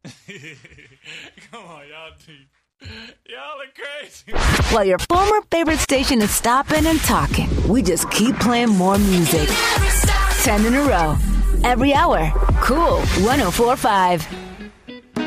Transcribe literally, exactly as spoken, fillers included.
Come on, y'all deep. Y'all are crazy. While your former favorite station is stopping and talking, we just keep playing more music. Ten in a row. Every hour. Cool one oh four point five.